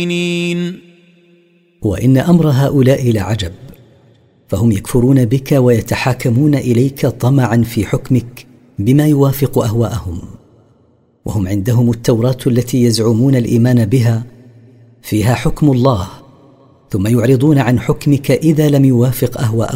وإن أمر هؤلاء لعجب، فهم يكفرون بك ويتحاكمون إليك طمعا في حكمك بما يوافق أهواءهم، وهم عندهم التوراة التي يزعمون الإيمان بها فيها حكم الله، ثم يعرضون عن حكمك إذا لم يوافق أهواءهم.